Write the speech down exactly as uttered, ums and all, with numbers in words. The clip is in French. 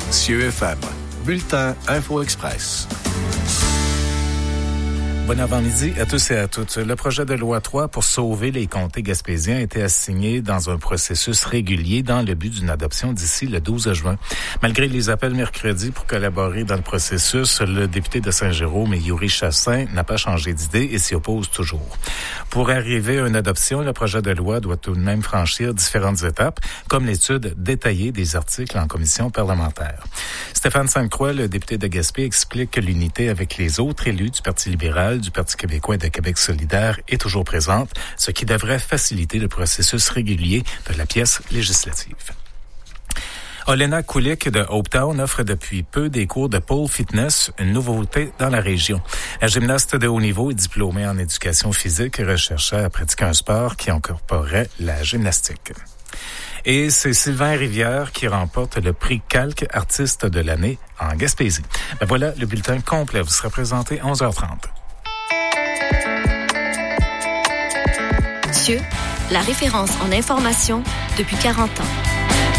C E F M. Bulletin Info Express. Bon avant-midi à tous et à toutes. Le projet de loi trois pour sauver les comtés gaspésiens a été assigné dans un processus régulier dans le but d'une adoption d'ici le douze juin. Malgré les appels mercredi pour collaborer dans le processus, le député de Saint-Jérôme, Yuri Chassin, n'a pas changé d'idée et s'y oppose toujours. Pour arriver à une adoption, le projet de loi doit tout de même franchir différentes étapes, comme l'étude détaillée des articles en commission parlementaire. Stéphane Sainte-Croix, le député de Gaspé, explique que l'unité avec les autres élus du Parti libéral, du Parti québécois et de Québec solidaire est toujours présente, ce qui devrait faciliter le processus régulier de la pièce législative. Olena Kulik de Hopetown offre depuis peu des cours de pole fitness, une nouveauté dans la région. La gymnaste de haut niveau est diplômée en éducation physique et recherchait à pratiquer un sport qui incorporerait la gymnastique. Et c'est Sylvain Rivière qui remporte le prix Calque Artiste de l'année en Gaspésie. Ben voilà, le bulletin complet vous sera présenté à onze heures trente. Thieu, la référence en information depuis quarante ans.